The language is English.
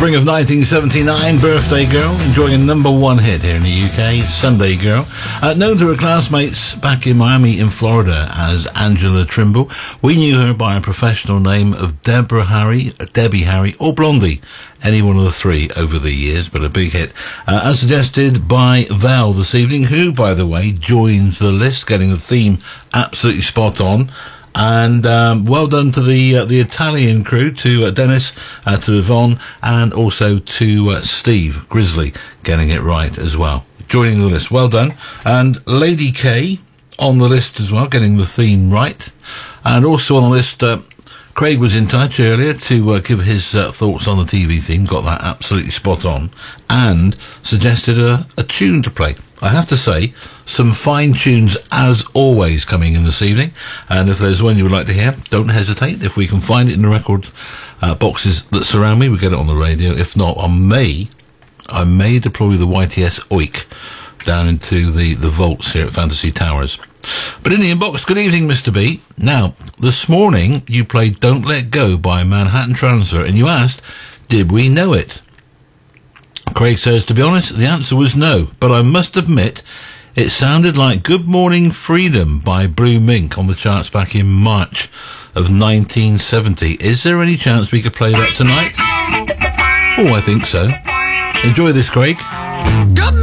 Spring of 1979, Birthday Girl, enjoying a #1 hit here in the UK, Sunday Girl. Known to her classmates back in Miami in Florida as Angela Trimble, we knew her by a professional name of Debbie Harry, or Blondie. Any one of the three over the years, but a big hit. As suggested by Val this evening, who, by the way, joins the list, getting the theme absolutely spot on. And well done to the Italian crew, to Dennis, to Yvonne, and also to Steve Grizzly, getting it right as well. Joining the list, well done. And Lady K on the list as well, getting the theme right. And also on the list, Craig was in touch earlier to give his thoughts on the TV theme, got that absolutely spot on, and suggested a tune to play. I have to say, some fine tunes as always coming in this evening, and if there's one you would like to hear, don't hesitate. If we can find it in the record boxes that surround me, we get it on the radio. If not, I may deploy the YTS Oik down into the vaults here at Fantasy Towers. But in the inbox, good evening, Mr. B. Now, this morning you played Don't Let Go by Manhattan Transfer, and you asked, did we know it? Craig says, to be honest, the answer was no, but I must admit, it sounded like Good Morning Freedom by Blue Mink on the charts back in March of 1970. Is there any chance we could play that tonight? Oh, I think so. Enjoy this, Craig. Go!